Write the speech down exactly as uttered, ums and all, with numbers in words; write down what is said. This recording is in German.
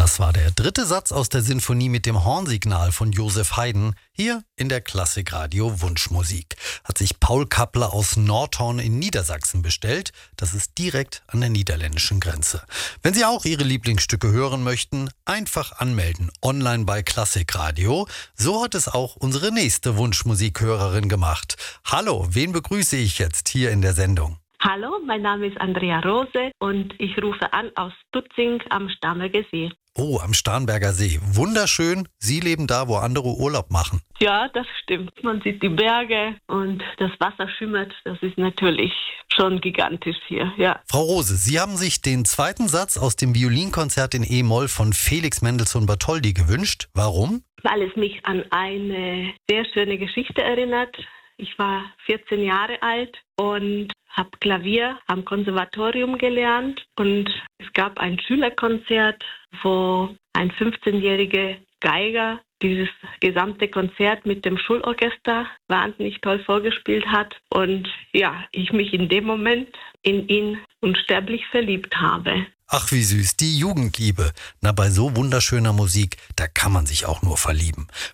Das war der dritte Satz aus der Sinfonie mit dem Hornsignal von Joseph Haydn, hier in der Klassikradio Wunschmusik. Hat sich Paul Kappler aus Nordhorn in Niedersachsen bestellt. Das ist direkt an der niederländischen Grenze. Wenn Sie auch Ihre Lieblingsstücke hören möchten, einfach anmelden, online bei Klassikradio. So hat es auch unsere nächste Wunschmusikhörerin gemacht. Hallo, wen begrüße ich jetzt hier in der Sendung? Hallo, mein Name ist Andrea Rose und ich rufe an aus Tutzing am Starnberger See. Oh, am Starnberger See. Wunderschön. Sie leben da, wo andere Urlaub machen. Ja, das stimmt. Man sieht die Berge und das Wasser schimmert. Das ist natürlich schon gigantisch hier, ja. Frau Rose, Sie haben sich den zweiten Satz aus dem Violinkonzert in E-Moll von Felix Mendelssohn Bartholdy gewünscht. Warum? Weil es mich an eine sehr schöne Geschichte erinnert. Ich war vierzehn Jahre alt und habe Klavier am Konservatorium gelernt und es gab ein Schülerkonzert, wo ein fünfzehnjähriger Geiger dieses gesamte Konzert mit dem Schulorchester wahnsinnig toll vorgespielt hat und ja, ich mich in dem Moment in ihn unsterblich verliebt habe. Ach, wie süß, die Jugendliebe. Na, bei so wunderschöner Musik, da kann man sich auch nur verlieben.